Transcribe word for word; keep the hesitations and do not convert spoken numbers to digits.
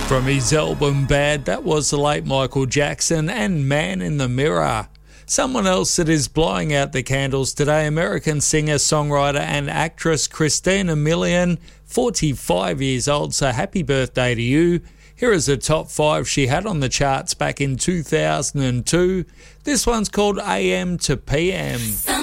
From his album Bad, that was the late Michael Jackson and Man in the Mirror. Someone else that is blowing out the candles today, American singer, songwriter and actress Christina Milian, forty-five years old, so happy birthday to you. Here is the top five she had on the charts back in two thousand two. This one's called A M to P M.